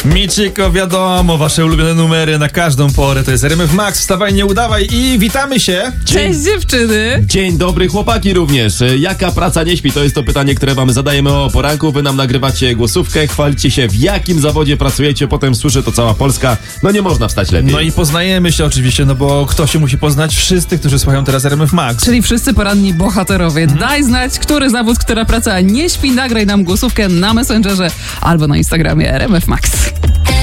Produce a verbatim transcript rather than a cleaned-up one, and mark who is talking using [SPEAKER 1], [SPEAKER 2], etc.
[SPEAKER 1] Michiko, wiadomo, wasze ulubione numery na każdą porę. To jest R M F Max, wstawaj, nie udawaj i witamy się.
[SPEAKER 2] Cześć dziewczyny.
[SPEAKER 3] Dzień dobry, chłopaki również. Jaka praca nie śpi? To jest to pytanie, które wam zadajemy o poranku. Wy nam nagrywacie głosówkę, chwalicie się, w jakim zawodzie pracujecie, potem słyszy to cała Polska. No nie można wstać lepiej.
[SPEAKER 1] No i poznajemy się oczywiście, no bo kto się musi poznać? Wszyscy, którzy słuchają teraz R M F Max.
[SPEAKER 2] Czyli wszyscy poranni bohaterowie.
[SPEAKER 1] Mhm.
[SPEAKER 2] Daj znać, który zawód, która praca nie śpi. Nagraj nam głosówkę na Messengerze albo na Instagramie R M F Max.